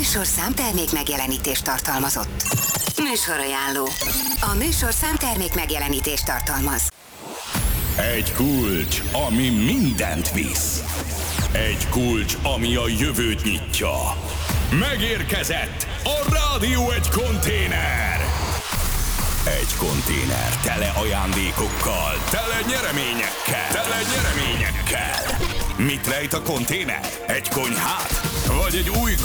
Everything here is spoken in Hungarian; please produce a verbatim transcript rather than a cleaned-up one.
műsorszám termék megjelenítést tartalmazott. Műsorajánló. A műsorszám termék megjelenítést tartalmaz. Egy kulcs, ami mindent visz. Egy kulcs, ami a jövőt nyitja. Megérkezett a Rádió Egy konténer. Egy konténer tele ajándékokkal, tele nyereményekkel, tele nyereményekkel. Mit rejt a konténer? Egy konyhát? Vagy egy új